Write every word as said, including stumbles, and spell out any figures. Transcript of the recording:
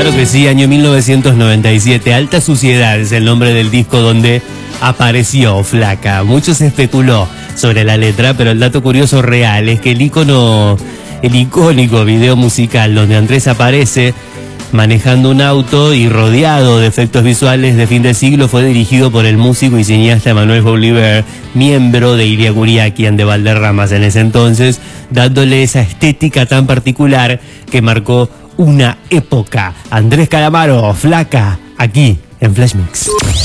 Claro que sí, año mil novecientos noventa y siete. Alta Suciedad es el nombre del disco donde apareció Flaca. Mucho se especuló sobre la letra, pero el dato curioso real es que el ícono, el icónico video musical donde Andrés aparece manejando un auto y rodeado de efectos visuales de fin de siglo fue dirigido por el músico y cineasta Emanuel Boliver, miembro de Iriaguriakian de Valderramas en ese entonces, dándole esa estética tan particular que marcó una época. Andrés Calamaro, Flaca, aquí en Flash Mix.